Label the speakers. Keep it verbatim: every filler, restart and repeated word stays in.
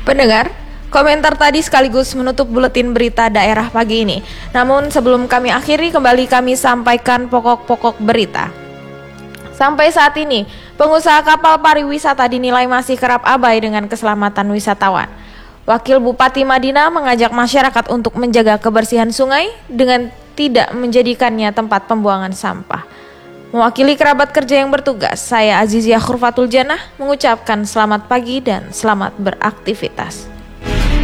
Speaker 1: Pendengar, komentar tadi sekaligus menutup buletin berita daerah pagi ini. Namun sebelum kami akhiri, kembali kami sampaikan pokok-pokok berita. Sampai saat ini, pengusaha kapal pariwisata dinilai masih kerap abai dengan keselamatan wisatawan. Wakil Bupati Madinah mengajak masyarakat untuk menjaga kebersihan sungai dengan tidak menjadikannya tempat pembuangan sampah. Mewakili kerabat kerja yang bertugas, saya Azizia Khurfatul Janah mengucapkan selamat pagi dan selamat beraktivitas.